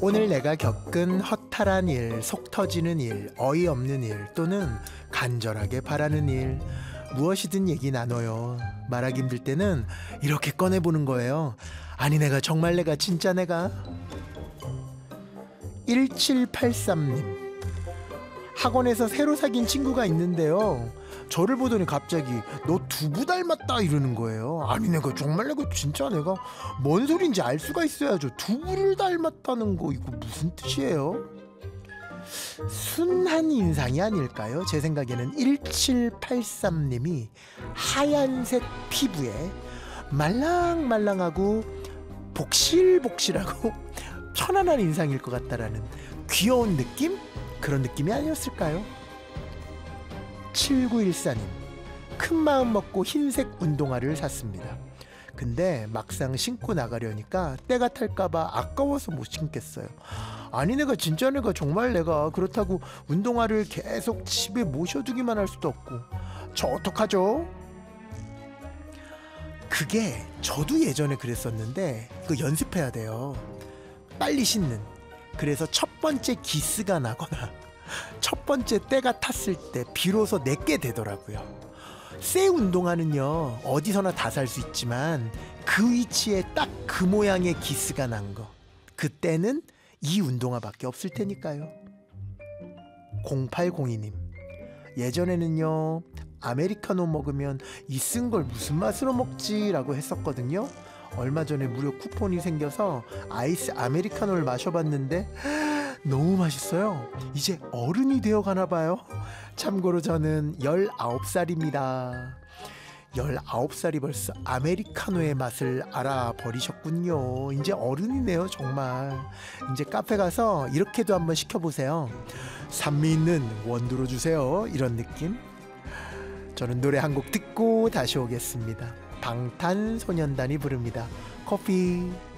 오늘 내가 겪은 허탈한 일, 속 터지는 일, 어이없는 일 또는 간절하게 바라는 일, 무엇이든 얘기 나눠요. 말하기 힘들 때는 이렇게 꺼내보는 거예요. 아니 정말 내가 진짜 내가. 1783님, 학원에서 새로 사귄 친구가 있는데요, 저를 보더니 갑자기 너 두부 닮았다 이러는 거예요. 아니 정말 내가 진짜 내가 뭔 소린지 알 수가 있어야죠. 두부를 닮았다는 거 이거 무슨 뜻이에요? 순한 인상이 아닐까요? 제 생각에는 1783님이 하얀색 피부에 말랑말랑하고 복실복실하고 편안한 인상일 것 같다라는 귀여운 느낌? 그런 느낌이 아니었을까요? 7914님, 큰 마음 먹고 흰색 운동화를 샀습니다. 근데 막상 신고 나가려니까 때가 탈까봐 아까워서 못 신겠어요. 아니 진짜 정말 그렇다고 운동화를 계속 집에 모셔두기만 할 수도 없고, 저 어떡하죠? 그게 저도 예전에 그랬었는데 그 연습해야 돼요. 빨리 신는. 그래서 첫 번째 기스가 나거나 첫 번째 때가 탔을 때 비로소 내게 되더라고요. 새 운동화는요 어디서나 다 살 수 있지만 그 위치에 딱 그 모양의 기스가 난 거, 그때는 이 운동화밖에 없을 테니까요. 0802님, 예전에는요 아메리카노 먹으면 이 쓴 걸 무슨 맛으로 먹지? 라고 했었거든요. 얼마 전에 무료 쿠폰이 생겨서 아이스 아메리카노를 마셔봤는데 너무 맛있어요. 이제 어른이 되어가나 봐요. 참고로 저는 19살입니다. 19살이 벌써 아메리카노의 맛을 알아버리셨군요. 이제 어른이네요 정말. 이제 카페 가서 이렇게도 한번 시켜보세요. 산미 있는 원두로 주세요. 이런 느낌. 저는 노래 한 곡 듣고 다시 오겠습니다. 방탄소년단이 부릅니다. 커피.